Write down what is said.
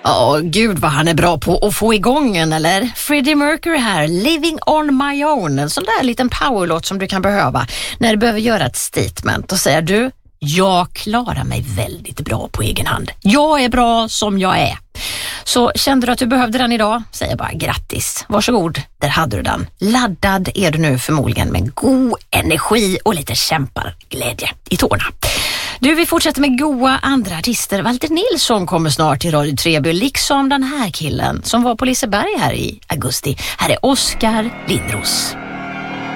Gud vad han är bra på att få igång en, eller? Freddie Mercury här, Living on my own. En sån där liten powerlåt som du kan behöva när du behöver göra ett statement och säga du, jag klarar mig väldigt bra på egen hand. Jag är bra som jag är. Så kände du att du behövde den idag? Säg bara grattis. Varsågod, där hade du den. Laddad är du nu förmodligen med god energi och lite kämparglädje i tårna. Du, vi fortsätter med goa andra artister. Walter Nilsson kommer snart till Radio Treby, liksom den här killen som var på Liseberg här i augusti. Här är Oskar Lindros.